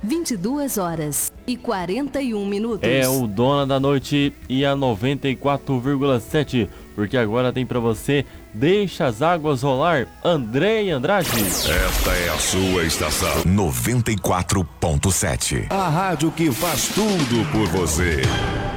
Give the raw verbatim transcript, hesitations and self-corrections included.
vinte e duas horas e quarenta e um minutos. É o Dona da Noite e a noventa e quatro vírgula sete, porque agora tem pra você Deixa as Águas Rolar, André Andrade. Esta é a sua estação noventa e quatro ponto sete. A rádio que faz tudo por você.